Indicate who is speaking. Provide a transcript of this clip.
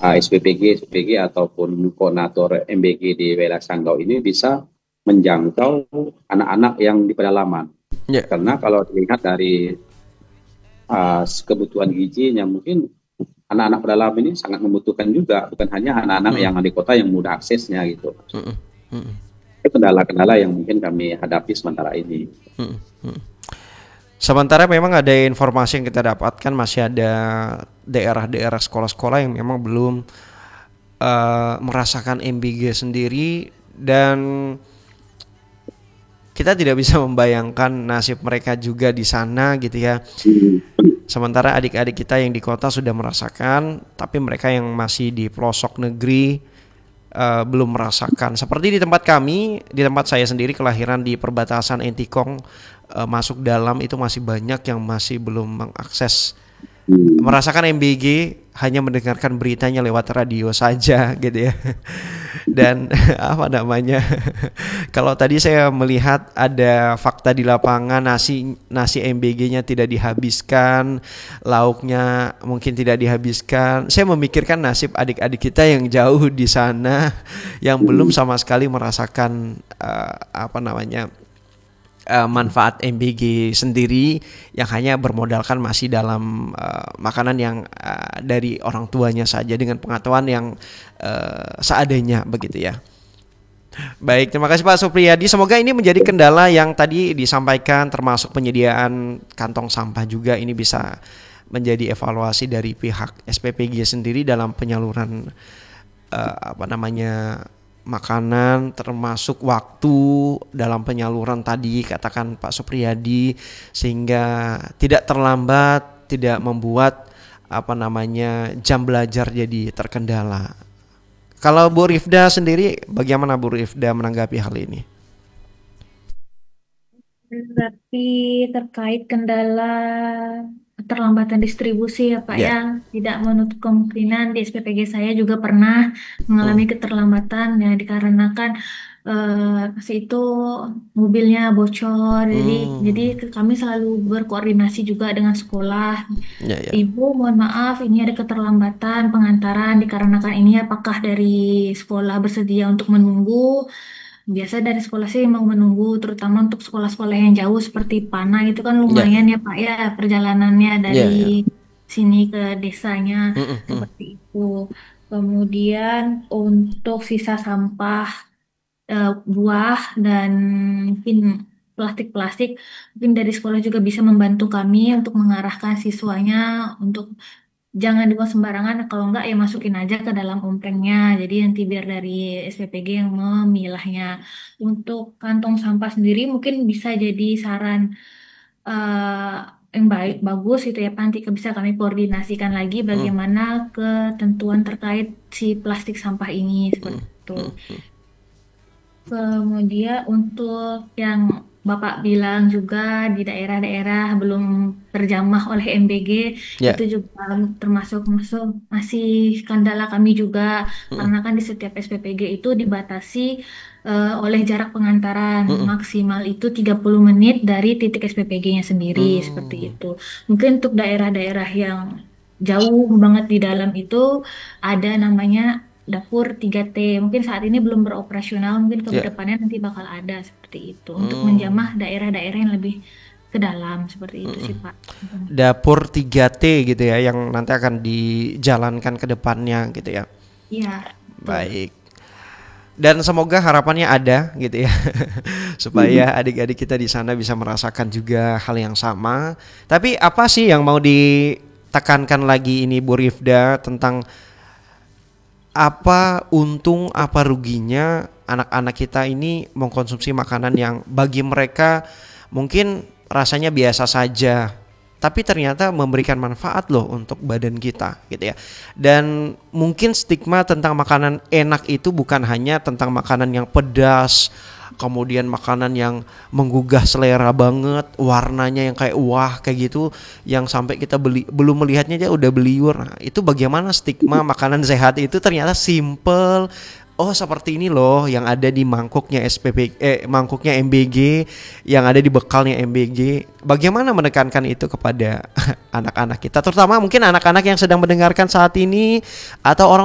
Speaker 1: SPPG ataupun koordinator MBG di wilayah Sanggau ini bisa menjangkau anak-anak yang di pedalaman.
Speaker 2: Ya.
Speaker 1: Karena kalau dilihat dari kebutuhan gizinya mungkin anak-anak pedalaman ini sangat membutuhkan juga, bukan hanya anak-anak
Speaker 2: Mm-mm.
Speaker 1: yang di kota yang mudah aksesnya gitu.
Speaker 2: Mm-mm. Mm-mm.
Speaker 1: Itu kendala-kendala yang mungkin kami hadapi sementara ini.
Speaker 2: Mm-mm. Mm-mm. Sementara memang ada informasi yang kita dapatkan masih ada daerah-daerah sekolah-sekolah yang memang belum merasakan MBG sendiri, dan kita tidak bisa membayangkan nasib mereka juga di sana gitu ya. Sementara adik-adik kita yang di kota sudah merasakan, tapi mereka yang masih di pelosok negeri belum merasakan. Seperti di tempat kami, di tempat saya sendiri kelahiran di perbatasan Entikong, masuk dalam itu masih banyak yang masih belum mengakses, merasakan MBG, hanya mendengarkan beritanya lewat radio saja gitu ya. Dan apa namanya, kalau tadi saya melihat ada fakta di lapangan, nasi MBG-nya tidak dihabiskan, lauknya mungkin tidak dihabiskan. Saya memikirkan nasib adik-adik kita yang jauh di sana, yang belum sama sekali merasakan manfaat MBG sendiri, yang hanya bermodalkan masih dalam makanan yang dari orang tuanya saja dengan pengetahuan yang seadanya begitu ya. Baik, terima kasih Pak Supriyadi. Semoga ini menjadi kendala yang tadi disampaikan, termasuk penyediaan kantong sampah juga, ini bisa menjadi evaluasi dari pihak SPPG sendiri dalam penyaluran makanan, termasuk waktu dalam penyaluran tadi katakan Pak Supriyadi, sehingga tidak terlambat, tidak membuat jam belajar jadi terkendala. Kalau Bu Rifda sendiri, bagaimana Bu Rifda menanggapi hal ini?
Speaker 3: Berarti terkait kendala keterlambatan distribusi ya Pak
Speaker 2: Ya.
Speaker 3: ya, tidak menutup kemungkinan di SPPG saya juga pernah mengalami keterlambatan ya dikarenakan pas itu mobilnya bocor. Jadi kami selalu berkoordinasi juga dengan sekolah.
Speaker 2: Ya, ya.
Speaker 3: Ibu, mohon maaf, ini ada keterlambatan pengantaran dikarenakan ini apakah dari sekolah bersedia untuk menunggu? Biasa dari sekolah sih mau menunggu, terutama untuk sekolah-sekolah yang jauh seperti Pana itu kan
Speaker 2: Ya.
Speaker 3: lumayan ya Pak ya perjalanannya dari
Speaker 2: Ya, ya.
Speaker 3: sini ke desanya
Speaker 2: Mm-mm.
Speaker 3: seperti itu. Kemudian untuk sisa sampah buah dan mungkin plastik-plastik, mungkin dari sekolah juga bisa membantu kami untuk mengarahkan siswanya untuk jangan dibuang sembarangan, kalau enggak ya masukin aja ke dalam omplengnya. Jadi nanti biar dari SPPG yang memilahnya. Untuk kantong sampah sendiri mungkin bisa jadi saran yang baik bagus itu ya Pak. Nanti bisa kami koordinasikan lagi
Speaker 2: Mm.
Speaker 3: bagaimana ketentuan terkait si plastik sampah ini seperti
Speaker 2: Mm.
Speaker 3: itu.
Speaker 2: Mm.
Speaker 3: Kemudian untuk yang Bapak bilang juga di daerah-daerah belum terjamah oleh MBG,
Speaker 2: Ya.
Speaker 3: itu juga termasuk masuk masih kendala kami juga
Speaker 2: Mm.
Speaker 3: karena kan di setiap SPPG itu dibatasi oleh jarak pengantaran
Speaker 2: Mm.
Speaker 3: maksimal itu 30 menit dari titik SPPG-nya sendiri seperti
Speaker 2: Mm.
Speaker 3: itu. Mungkin untuk daerah-daerah yang jauh banget di dalam itu ada namanya dapur 3T. Mungkin saat ini belum beroperasional, mungkin ke
Speaker 2: Ya.
Speaker 3: depannya nanti bakal ada seperti itu. Untuk
Speaker 2: Mm.
Speaker 3: menjamah daerah-daerah yang lebih ke dalam, seperti itu
Speaker 2: Mm.
Speaker 3: sih Pak.
Speaker 2: Dapur 3T gitu ya, yang nanti akan dijalankan ke depannya gitu ya.
Speaker 3: Iya, betul.
Speaker 2: Baik. Dan semoga harapannya ada gitu ya. Supaya adik-adik kita di sana bisa merasakan juga hal yang sama. Tapi apa sih yang mau ditekankan lagi ini Bu Rifda, tentang apa untung apa ruginya anak-anak kita ini mengkonsumsi makanan yang bagi mereka mungkin rasanya biasa saja, tapi ternyata memberikan manfaat loh untuk badan kita gitu ya. Dan mungkin stigma tentang makanan enak itu bukan hanya tentang makanan yang pedas, kemudian makanan yang menggugah selera banget, warnanya yang kayak wah kayak gitu, yang sampai kita belum melihatnya aja udah beliur. Nah, itu bagaimana stigma makanan sehat itu ternyata simple. Oh seperti ini loh yang ada di mangkuknya mangkuknya MBG, yang ada di bekalnya MBG. Bagaimana menekankan itu kepada anak-anak kita, terutama mungkin anak-anak yang sedang mendengarkan saat ini atau orang